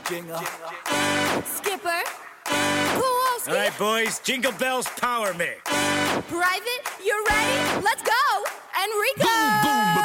Jingle. Skipper. Kowalski. All right, boys, Jingle Bells Power Mix. Private, you ready? Let's go!